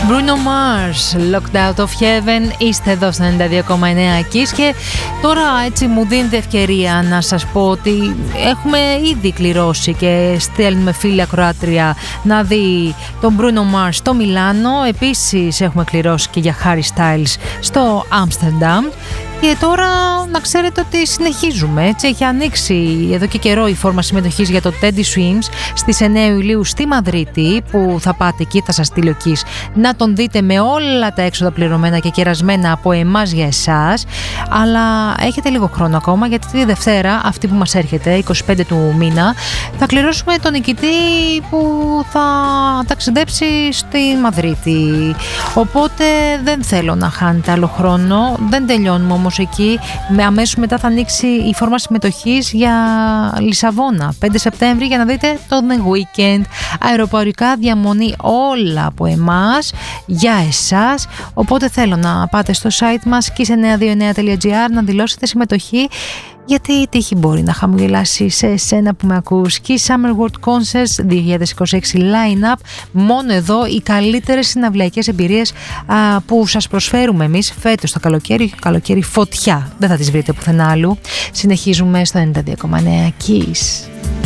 Bruno Mars, Locked Out of Heaven. Είστε εδώ στο 92,9 Kiss και τώρα έτσι μου δίνετε ευκαιρία να σας πω ότι έχουμε ήδη κληρώσει και στέλνουμε φίλη ακροάτρια να δει τον Bruno Mars στο Μιλάνο. Επίσης έχουμε κληρώσει και για Harry Styles στο Άμστερνταμ. Και τώρα να ξέρετε ότι συνεχίζουμε, έτσι έχει ανοίξει εδώ και καιρό η φόρμα συμμετοχής για το Teddy Swims στις 9 Ιουλίου στη Μαδρίτη, που θα πάτε εκεί, θα σας στείλω εκεί να τον δείτε με όλα τα έξοδα πληρωμένα και κερασμένα από εμάς για εσάς. Αλλά έχετε λίγο χρόνο ακόμα, γιατί τη Δευτέρα αυτή που μας έρχεται, 25 του μήνα, θα κληρώσουμε τον νικητή που θα ταξιδέψει στη Μαδρίτη. Οπότε δεν θέλω να χάνετε άλλο χρόνο, δεν τελειώνουμε όμως εκεί. Αμέσως μετά θα ανοίξει η φόρμα συμμετοχής για Λισαβόνα 5 Σεπτέμβρη για να δείτε το The Weeknd. Αεροπορικά διαμονή, όλα από εμάς για εσάς. Οπότε θέλω να πάτε στο site μας kiss929.gr να δηλώσετε συμμετοχή, γιατί η τύχη μπορεί να χαμογελάσει σε εσένα που με ακούς. Kiss Summer World Concerts 2026 line-up. Μόνο εδώ οι καλύτερες συναυλιακές εμπειρίες που σας προσφέρουμε εμείς φέτος το καλοκαίρι φωτιά. Δεν θα τις βρείτε πουθενά άλλου. Συνεχίζουμε στο 92,9 Kiss.